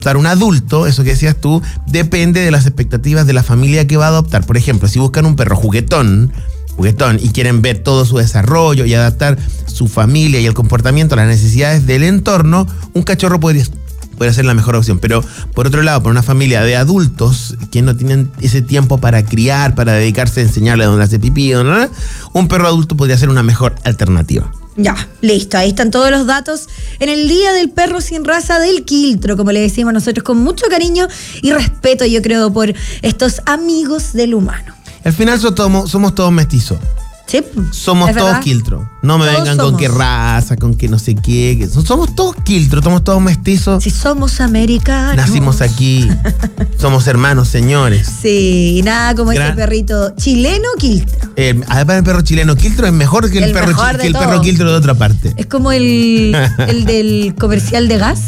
adoptar un adulto, eso que decías tú, depende de las expectativas de la familia que va a adoptar. Por ejemplo, si buscan un perro juguetón y quieren ver todo su desarrollo y adaptar su familia y el comportamiento a las necesidades del entorno, un cachorro podría ser la mejor opción. Pero por otro lado, para una familia de adultos que no tienen ese tiempo para criar, para dedicarse a enseñarle dónde hace pipí, un perro adulto podría ser una mejor alternativa. Ya, listo, ahí están todos los datos en el Día del Perro Sin Raza del Quiltro, como le decimos nosotros, con mucho cariño y respeto, yo creo, por estos amigos del humano. Al final somos todos mestizos. Sí, somos todos quiltro. No me vengan con qué raza, con qué no sé qué. Somos todos quiltro, somos todos mestizos. Si somos americanos. Nacimos aquí. Somos hermanos, señores. Sí, y nada como ese perrito chileno quiltro. Además, el perro chileno quiltro es mejor que el perro quiltro de otra parte. Es como el del comercial de gas.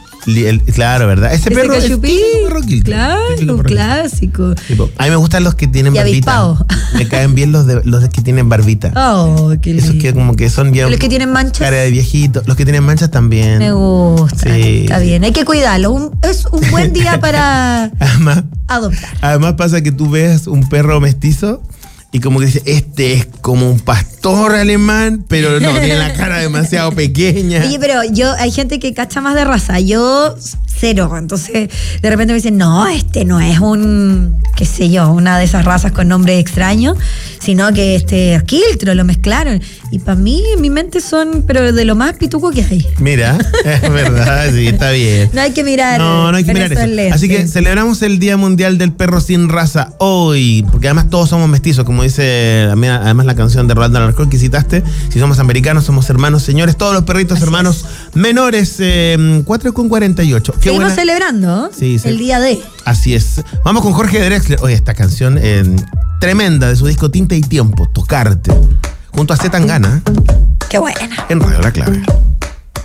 Claro, ¿verdad? Ese perro es perro quiltro. Claro, un clásico. A mí me gustan los que tienen barbita. Me caen bien los que tienen barbita. Oh, qué lindo. Esos que como que son bien. Los que tienen manchas. Cara de viejito. Los que tienen manchas también. Me gusta. Sí. Está bien, hay que cuidarlo. Es un buen día para adoptar. Además pasa que tú ves un perro mestizo y como que dice, este es como un pastor alemán, pero no, tiene la cara demasiado pequeña. Oye, pero hay gente que cacha más de raza, yo cero, entonces de repente me dicen, no, este no es qué sé yo, una de esas razas con nombres extraños, sino que este quiltro lo mezclaron, y para mí, en mi mente son, pero de lo más pituco que hay. Mira, es verdad, sí, está bien. No hay que mirar. No hay que mirar eso. Lentes. Así que celebramos el Día Mundial del Perro Sin Raza hoy, porque además todos somos mestizos, como dice además la canción de Rolando Alarcón que citaste. Si somos americanos, somos hermanos, señores, todos los perritos hermanos menores, 4:48. Seguimos celebrando el día de. Así es. Vamos con Jorge Drexler. Oye, esta canción tremenda de su disco Tinta y Tiempo, Tocarte, junto a C. Tangana. Qué buena. En Radio La Clave.